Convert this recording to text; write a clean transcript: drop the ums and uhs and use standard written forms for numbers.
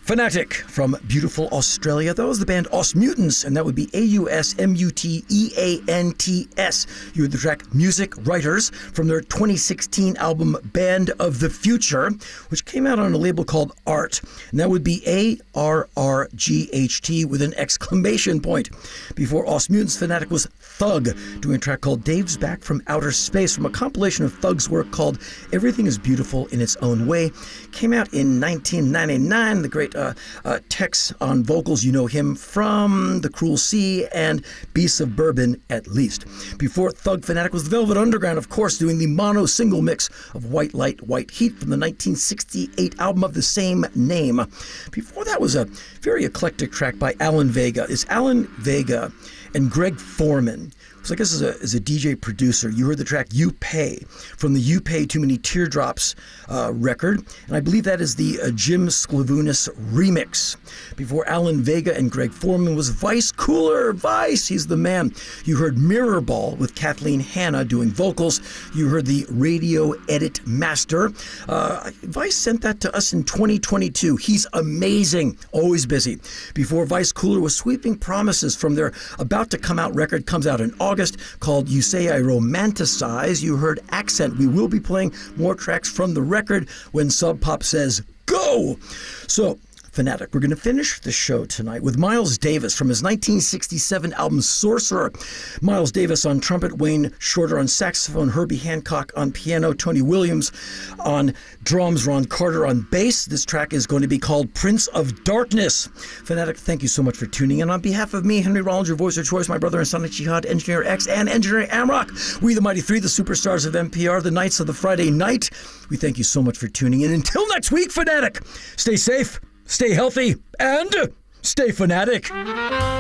Fanatic from beautiful Australia. That was the band Ausmutants, and that would be Ausmuteants. You heard the track Music Writers from their 2016 album Band of the Future, which came out on a label called Art. And that would be ARRGHT with an exclamation point. Before Ausmutants, Fanatic was Thug, doing a track called Dave's Back from Outer Space from a compilation of Thug's work called Everything is Beautiful in Its Own Way. Came out in 1999. The great Tex on vocals, you know him from The Cruel Sea and Beasts of Bourbon, at least. Before Thug, Fanatic was the Velvet Underground, of course, doing the mono single mix of White Light, White Heat from the 1968 album of the same name. Before that was a very eclectic track by Alan Vega. It's Alan Vega and Greg Foreman. So I guess as a DJ producer, you heard the track You Pay from the You Pay Too Many Teardrops record, and I believe that is the Jim Sklavounis remix. Before Alan Vega and Greg Foreman was Vice Cooler. Vice, he's the man. You heard Mirror Ball with Kathleen Hanna doing vocals. You heard the Radio Edit Master. Vice sent that to us in 2022. He's amazing, always busy. Before Vice Cooler was Sweeping Promises from their about-to-come-out record, comes out in August, called You Say I Romanticize. You heard Accent. We will be playing more tracks from the record when Sub Pop says go. So, Fanatic, we're going to finish the show tonight with Miles Davis from his 1967 album Sorcerer. Miles Davis on trumpet, Wayne Shorter on saxophone, Herbie Hancock on piano, Tony Williams on drums, Ron Carter on bass. This track is going to be called Prince of Darkness. Fanatic, thank you so much for tuning in. On behalf of me, Henry Rollins, your voice of choice, my brother and Sonic Jihad, Engineer X, and Engineer Amrock, we the Mighty Three, the superstars of NPR, the Knights of the Friday Night, we thank you so much for tuning in. Until next week, Fanatic, stay safe, stay healthy, and stay fanatic.